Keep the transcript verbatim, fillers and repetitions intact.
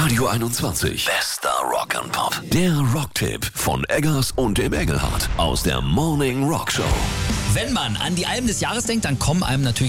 Radio einundzwanzig. Bester Rock and Pop. Der Rocktipp von Eggers und dem Engelhardt aus der Morning Rock Show. Wenn man an die Alben des Jahres denkt, dann kommen einem natürlich